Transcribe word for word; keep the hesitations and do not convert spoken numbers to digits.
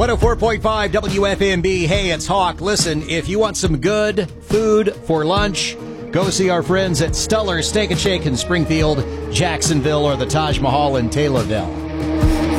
one oh four point five W F M B. Hey, it's Hawk. Listen, if you want some good food for lunch, go see our friends at Stuller's Steak and Shake in Springfield, Jacksonville, or the Taj Mahal in Taylorville.